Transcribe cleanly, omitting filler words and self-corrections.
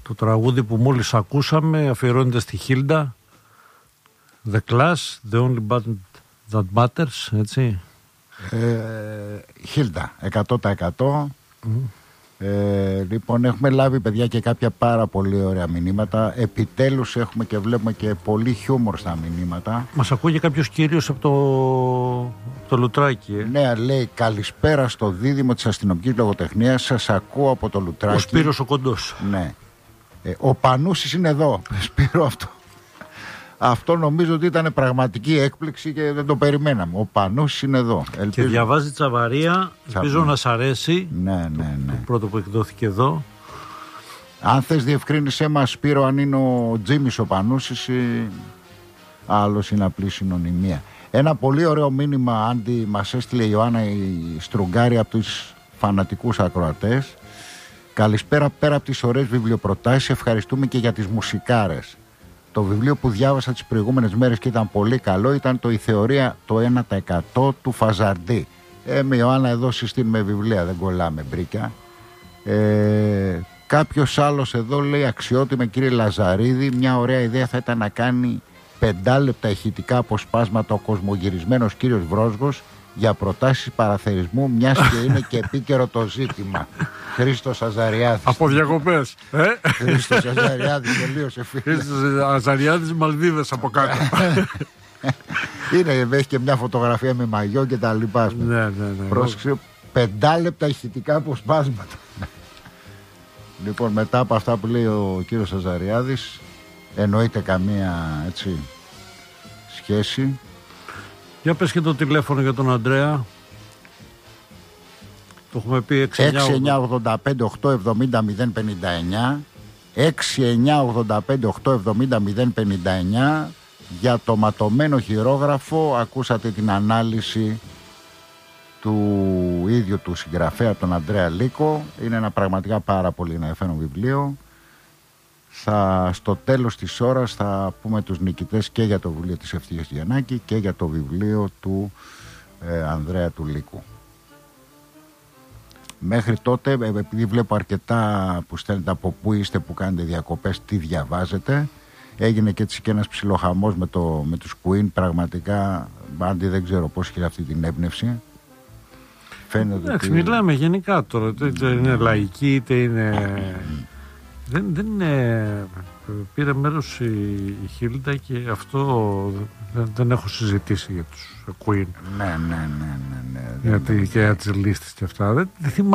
Το τραγούδι που μόλις ακούσαμε αφιερώνεται στη Χίλντα. The Clash, the only band that matters, έτσι. Χίλντα, 100%. Λοιπόν, έχουμε λάβει, παιδιά, και κάποια πάρα πολύ ωραία μηνύματα. Επιτέλους έχουμε και βλέπουμε και πολύ χιούμορ στα μηνύματα. Μας ακούγει κάποιος κύριος από το Λουτράκι. Ναι, λέει καλησπέρα στο δίδυμο της αστυνομικής λογοτεχνίας. Σας ακούω από το Λουτράκι. Ο Σπύρος ο Κοντός. Ναι. Ο Πανούσης είναι εδώ. Σπύρο, αυτό νομίζω ότι ήταν πραγματική έκπληξη και δεν το περιμέναμε. Ο Πανούσης είναι εδώ. Ελπίζω. Και διαβάζει Τσαβαρία. Ελπίζω να σ' αρέσει. Ναι. Το πρώτο που εκδόθηκε εδώ. Αν θες διευκρίνησέ μας, Σπύρο, αν είναι ο Τζίμις ο Πανούσης ή άλλος είναι απλή συνωνυμία. Ένα πολύ ωραίο μήνυμα, Άντι, μας έστειλε η Ιωάννα η Στρουγκάρη από τους φανατικούς ακροατές. Καλησπέρα, πέρα από τις ωραίες βιβλιοπροτάσεις, ευχαριστούμε και για τις μουσικάρες. Το βιβλίο που διάβασα τις προηγούμενες μέρες και ήταν πολύ καλό ήταν το «Η θεωρία το 1% του Φαζαρντή». Με Ιωάννα εδώ συστήνουμε βιβλία, δεν κολλάμε μπρίκια. Κάποιος άλλος εδώ λέει, αξιότιμε κύριε Λαζαρίδη, μια ωραία ιδέα θα ήταν να κάνει 5 λεπτά ηχητικά αποσπάσματα ο κοσμογυρισμένος κύριος Βρόσγος για προτάσεις παραθερισμού, μιας και είναι και επίκαιρο το ζήτημα. Χρήστος Αζαριάδης. Από διακοπές. Χρήστος Αζαριάδης, τελείωσε φίλε. Χρήστος Αζαριάδης, Μαλδίβες από κάτω. Είναι, έχει και μια φωτογραφία με μαγιό και τα λοιπά. Ναι. Πρόσεξε, 5 λεπτά ηχητικά αποσπάσματα. Λοιπόν, μετά από αυτά που λέει ο κύριος Αζαριάδης, εννοείται καμία έτσι σχέση. Για πες και το τηλέφωνο για τον Ανδρέα. Το έχουμε πει 6985-870-059 6985-870-059. Για το ματωμένο χειρόγραφο ακούσατε την ανάλυση του ίδιου του συγγραφέα, τον Ανδρέα Λύκο. Είναι ένα πραγματικά πάρα πολύ ενδιαφέρον βιβλίο. Στο τέλος της ώρας θα πούμε τους νικητές και για το βιβλίο της Ευτυχίας Γιαννάκη και για το βιβλίο του Ανδρέα του Λύκου. Μέχρι τότε, επειδή βλέπω αρκετά που στέλνετε από πού είστε, που κάνετε διακοπές, τι διαβάζετε, έγινε και έτσι και ένας ψιλοχαμός με τους Queen. Πραγματικά, Άντι, δεν ξέρω πώς είχε αυτή την έμπνευση. Εντάξει, μιλάμε γενικά τώρα, είτε είναι λαϊκή είτε είναι... Δεν είναι... Πήρε μέρος η Χίλντα και αυτό δεν έχω συζητήσει για τους Queen. Ναι. Γιατί και για τις λίστες και αυτά. Δεν θυμάμαι.